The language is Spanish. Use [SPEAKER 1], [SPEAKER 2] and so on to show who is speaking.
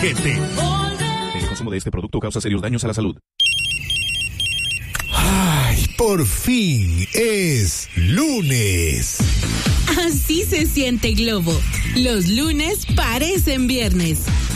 [SPEAKER 1] ¡Protégete! El consumo de este producto causa serios daños a la salud.
[SPEAKER 2] ¡Ay, por fin es lunes!
[SPEAKER 3] Así se siente Globo. Los lunes parecen viernes.